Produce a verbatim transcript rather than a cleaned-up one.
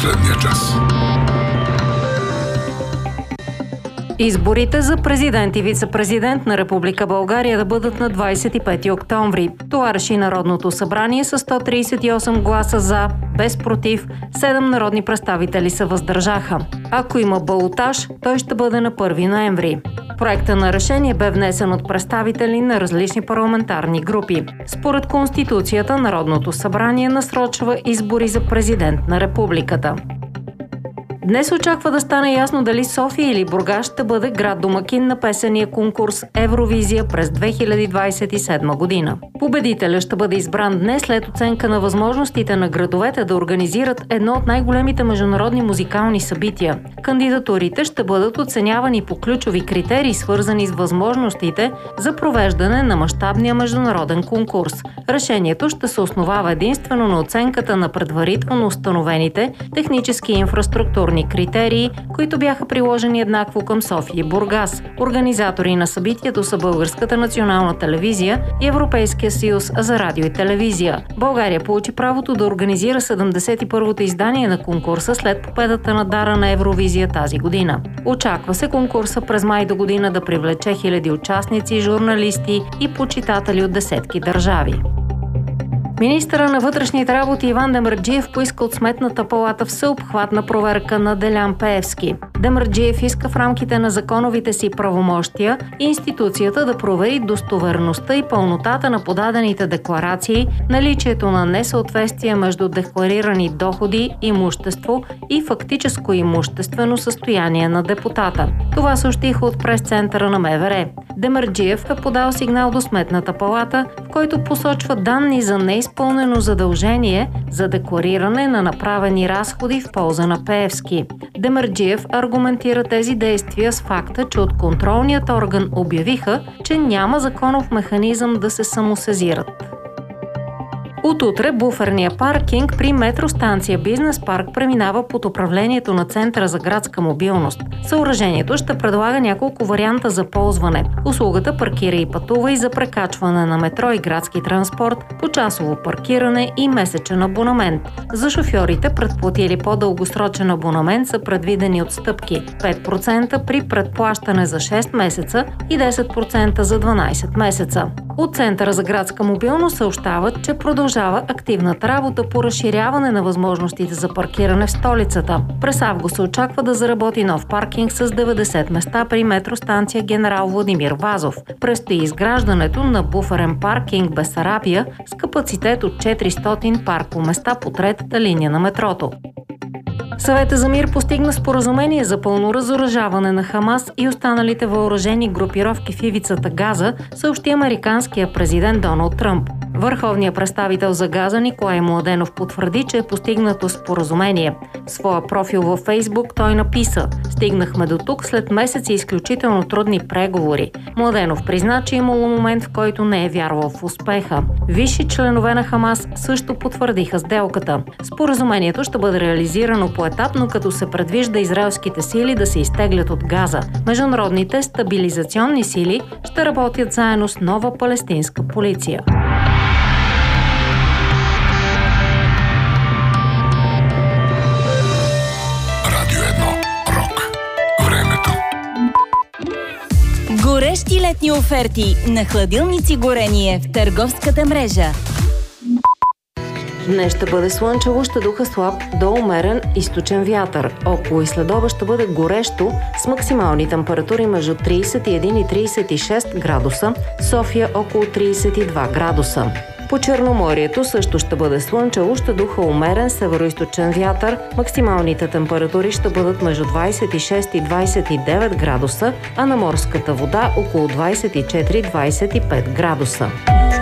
последния час. Изборите за президент и вице-президент на Република България да бъдат на двадесет и пети октомври. Това реши Народното събрание с сто тридесет и осем гласа за, без против, седем народни представители се въздържаха. Ако има балотаж, той ще бъде на първи ноември. Проектът на решение бе внесен от представители на различни парламентарни групи. Според Конституцията, Народното събрание насрочва избори за президент на републиката. Днес очаква да стане ясно дали София или Бургас ще бъде град домакин на песения конкурс Евровизия през две хиляди двадесет и седма година. Победителят ще бъде избран днес след оценка на възможностите на градовете да организират едно от най-големите международни музикални събития. Кандидатурите ще бъдат оценявани по ключови критерии, свързани с възможностите за провеждане на мащабния международен конкурс. Решението ще се основава единствено на оценката на предварително установените технически и инфраструктурни критерии, които бяха приложени еднакво към София и Бургас. Организатори на събитието са Българската национална телевизия и Европейския съюз за радио и телевизия. България получи правото да организира седемдесет и първото издание на конкурса след победата на Дара на Евровизия тази година. Очаква се конкурса през май до година да привлече хиляди участници, журналисти и почитатели от десетки държави. Министърът на вътрешните работи Иван Демерджиев поиска от Сметната палата всеобхватна проверка на Делян Пеевски. Демерджиев иска в рамките на законовите си правомощия институцията да провери достоверността и пълнотата на подадените декларации, наличието на несъответствие между декларирани доходи, имущество и фактическо имуществено състояние на депутата. Това съобщиха от прес-центъра на МВР. Демерджиев е подал сигнал до Сметната палата, в който посочва данни за неизпълнено задължение за деклариране на направени разходи в полза на Пеевски. Демерджиев аргументира тези действия с факта, че от контролният орган обявиха, че няма законов механизъм да се самосезират. От утре буферния паркинг при метростанция Бизнес парк преминава под управлението на Центъра за градска мобилност. Съоръжението ще предлага няколко варианта за ползване. Услугата паркира и пътува и за прекачване на метро и градски транспорт, почасово паркиране и месечен абонамент. За шофьорите, предплатили по-дългосрочен абонамент, са предвидени отстъпки пет процента при предплащане за шест месеца и десет процента за дванадесет месеца. От Центъра за градска мобилност съобщават, че продължава активната работа по разширяване на възможностите за паркиране в столицата. През август се очаква да заработи нов паркинг с деветдесет места при метростанция Генерал Владимир Вазов. Предстои изграждането на буферен паркинг Бесарабия с капацитет от четиристотин паркоместа по третата линия на метрото. Съвета за мир постигна споразумение за пълно разоръжаване на Хамас и останалите въоръжени групировки в ивицата Газа, съобщи американския президент Доналд Тръмп. Върховният представител за Газа Николай Младенов потвърди, че е постигнато споразумение. В своя профил във Фейсбук той написа: "Стигнахме до тук след месеци изключително трудни преговори." Младенов призна, че имало момент, в който не е вярвал в успеха. Висши членове на Хамас също потвърдиха сделката. Споразумението ще бъде реализирано поетапно, като се предвижда израелските сили да се изтеглят от Газа. Международните стабилизационни сили ще работят заедно с нова палестинска полиция. Горещи летни оферти на хладилници Горение в търговската мрежа. Днес ще бъде слънчево, ще духа слаб до умерен източен вятър. Около и следобед ще бъде горещо с максимални температури между тридесет и един и тридесет и шест градуса, София около тридесет и два градуса. По Черноморието също ще бъде слънчево, ще духа умерен североизточен вятър. Максималните температури ще бъдат между двадесет и шест и двадесет и девет градуса, а на морската вода около двадесет и четири до двадесет и пет градуса.